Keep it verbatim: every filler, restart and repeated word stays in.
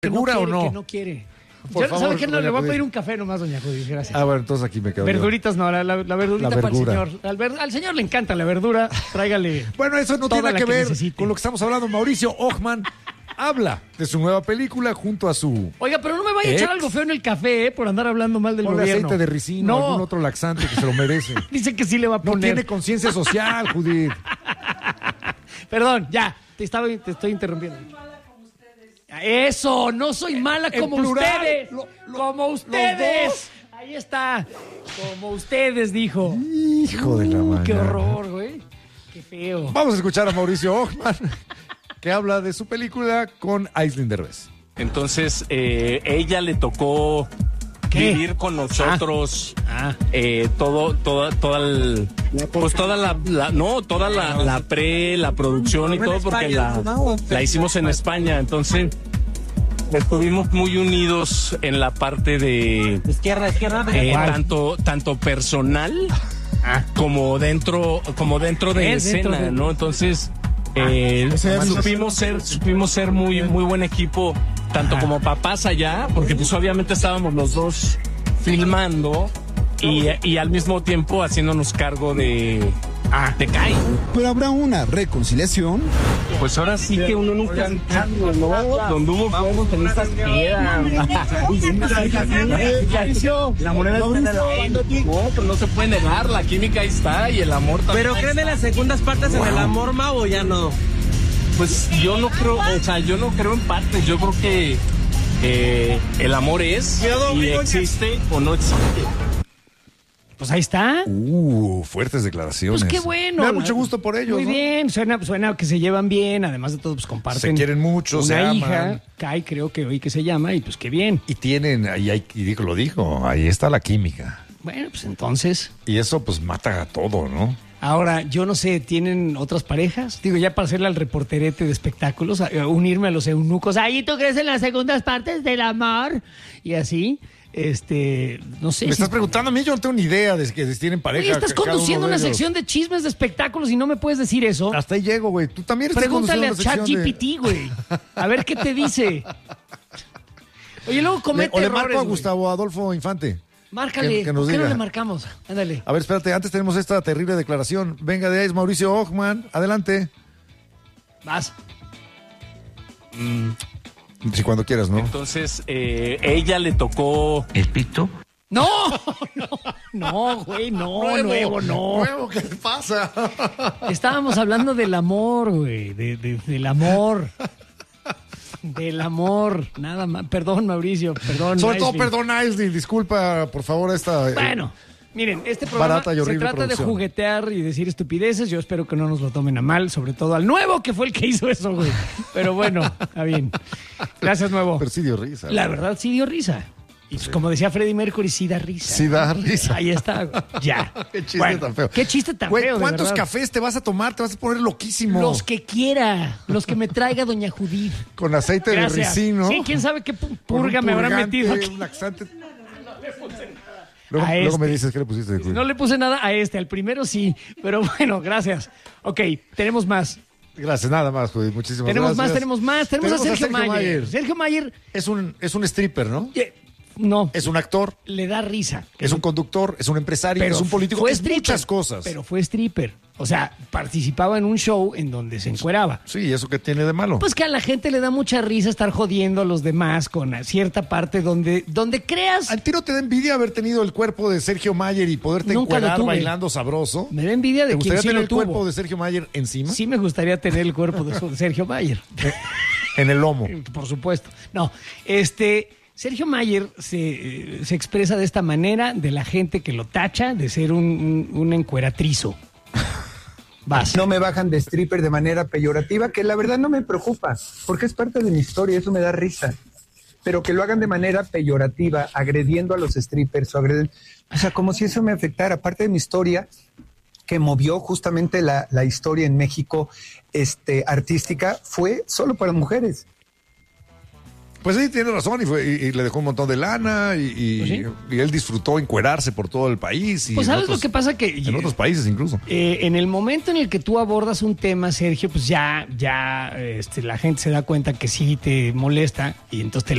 ¿Verdura que no o quiere, no? Que no quiere. Por Yo, favor, ¿sabe qué? No, doña le voy a Judith. pedir un café nomás, doña Judith, gracias. Ah, bueno, entonces aquí me quedo. Verduritas no, la, la, la verdurita La para el verdura. señor. Al, ver- al señor le encanta la verdura, tráigale. Bueno, eso no toda tiene la que que ver necesite. con lo que estamos hablando. Mauricio Ockman habla de su nueva película junto a su... Oiga, pero no me vaya a Ex. echar algo feo en el café, ¿eh? Por andar hablando mal del Ponle gobierno. aceite de ricino, No, algún otro laxante que se lo merece. dice que sí le va a No poner. tiene conciencia social, Judith. Perdón, ya, te, estaba, te estoy interrumpiendo. Eso, no soy mala En como plural, ustedes. lo- lo- como los ustedes. Ahí está. Como ustedes, dijo. Hijo de la Uh, mañana. Qué horror, güey. Qué feo. Vamos a escuchar a Mauricio Ockman, que habla de su película con Aislinn Derbez. Entonces, eh, ella le tocó ¿Qué? vivir con nosotros Ah. eh, todo, toda, toda el, pues toda la, la- no, toda la, la pre, la producción y todo, porque la, la hicimos en España. Entonces, estuvimos muy unidos en la parte de Izquierda, izquierda. eh, ¿Cuál? tanto, tanto personal como dentro, como dentro de Eh, escena, dentro de- ¿no? Entonces, eh, supimos ser, supimos ser muy, muy buen equipo, tanto como papás allá, porque pues obviamente estábamos los dos filmando y, y al mismo tiempo haciéndonos cargo de, ah, de Kai. Pero habrá una reconciliación. Pues ahora sí que uno nunca sabe, ¿no? Donde hubo fuegos en estas piedras. La moneda está en el No, pues no se puede negar, la química ahí está y el amor también. Pero ahí ¿creen en está. las segundas partes en el amor, Mau, o ya no? Pues yo no creo, o sea, yo no creo en partes, yo creo que eh, el amor es y existe o no existe. Pues ahí está. Uh, fuertes declaraciones. Pues qué bueno. Me da mucho gusto por ellos, Muy ¿no? bien, suena, suena que se llevan bien, además de todo, pues comparten. Se quieren mucho, una se aman. hija, Kai creo que hoy que se llama, y pues qué bien. Y tienen, ahí hay- y dijo, lo dijo, ahí está la química. Bueno, pues entonces, Y eso pues mata a todo, ¿no? ahora, yo no sé, ¿tienen otras parejas? Digo, ya para hacerle al reporterete de espectáculos, a- a unirme a los eunucos. Ahí tú crees en las segundas partes del amor. Y así, este, no sé. Me si- estás preguntando a mí, yo no tengo ni idea de que si tienen pareja. Oye, estás ca- cada conduciendo uno de una ellos. sección de chismes de espectáculos y no me puedes decir eso. Hasta ahí llego, güey. Tú también estás Pregúntale a conduciendo una sección de- ChatGPT, güey. A ver qué te dice. Oye, luego Le- comete o le errores, marco a güey. Gustavo Adolfo Infante. Márcale. que- que nos ¿Por qué no diga. le marcamos? Ándale. A ver, espérate, antes tenemos esta terrible declaración. Venga de ahí, es Mauricio Ockman. Adelante. Vas. Si cuando quieras, ¿no? Entonces, eh, ella le tocó No, no, no, güey, no, nuevo, no. Nuevo, ¿qué pasa? Estábamos hablando del amor, güey, de, de- del amor. Del amor, nada más. Perdón, Mauricio, perdón. Sobre todo, Aislinn. perdón, Aislinn. Disculpa, por favor, esta... eh, Bueno, miren, este programa Barata y se horrible trata producción. de juguetear y decir estupideces. Yo espero que no nos lo tomen a mal, sobre todo al nuevo, que fue el que hizo eso, güey. Pero bueno, está bien. Gracias, nuevo. Pero sí dio risa. La güey. verdad sí dio risa. Y pues, como decía Freddie Mercury, sí da risa. Sí da risa. Ahí está, güey. Ya. Qué chiste Bueno, tan feo. Qué chiste tan Güey, feo, de ¿cuántos verdad. cafés te vas a tomar? Te vas a poner loquísimo. Los que quiera. Los que me traiga doña Judith. Con aceite Gracias. de ricino. Sí, quién sabe qué pu- con purga un me habrá purgante, metido aquí. Un laxante. Luego, A luego este. me dices qué le pusiste. güey. No le puse nada a este, al primero sí. Pero bueno, gracias. Ok, tenemos más. Gracias, nada más, Judith. Muchísimas Tenemos gracias. más, tenemos más. Tenemos, a Sergio, Mayer. Sergio Mayer Es un, es un stripper, ¿no? eh, no, Es un actor, le da risa. es un conductor, es un empresario, Pero es un político, fue es stripper, muchas cosas. Pero fue stripper. O sea, participaba en un show en donde se encueraba. Sí, ¿y eso qué tiene de malo? Pues que a la gente le da mucha risa estar jodiendo a los demás con cierta parte donde, donde creas. Al tiro te da envidia haber tenido el cuerpo de Sergio Mayer y poderte Nunca lo encuerar tuve. bailando sabroso. Me da envidia ¿Te de quien gustaría sí tener lo el tuvo. cuerpo de Sergio Mayer encima? Sí me gustaría tener el cuerpo de su- Sergio Mayer. En el lomo. Por supuesto. No, este... Sergio Mayer se, eh, se expresa de esta manera de la gente que lo tacha de ser un, un, un encueratrizo. Vas. No me bajan de stripper de manera peyorativa, que la verdad no me preocupa, porque es parte de mi historia, eso me da risa. Pero que lo hagan de manera peyorativa, agrediendo a los strippers, o agrediendo, o sea, como si eso me afectara. Parte de mi historia, que movió justamente la, la historia en México este, artística, fue solo para mujeres. Pues sí, tiene razón y, fue, y, y le dejó un montón de lana y, y, Pues sí. y él disfrutó encuerarse por todo el país. Y Pues en sabes otros- lo que pasa que... En otros países incluso. Eh, en el momento en el que tú abordas un tema, Sergio, pues ya, ya este, la gente se da cuenta que sí te molesta y entonces te